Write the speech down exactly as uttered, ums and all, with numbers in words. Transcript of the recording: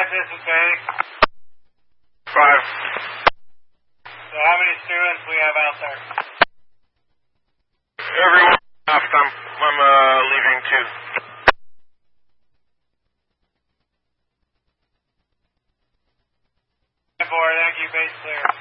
this is base. Five. So how many students we have out there? Everyone left. I'm, I'm uh, leaving too. Four, thank you, base clear.